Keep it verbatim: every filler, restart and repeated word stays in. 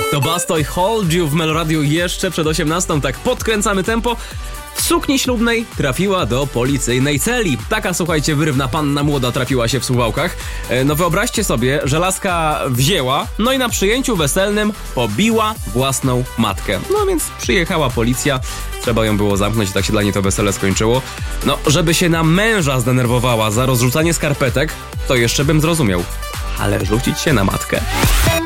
To Bastoj Hold You w Meloradiu jeszcze przed osiemnastą, tak podkręcamy tempo. W sukni ślubnej trafiła do policyjnej celi. Taka, słuchajcie, wyrywna panna młoda trafiła się w Suwałkach. No wyobraźcie sobie, że laska wzięła, no i na przyjęciu weselnym pobiła własną matkę. No więc przyjechała policja, trzeba ją było zamknąć i tak się dla niej to wesele skończyło. No, żeby się na męża zdenerwowała za rozrzucanie skarpetek, to jeszcze bym zrozumiał. Ale rzucić się na matkę...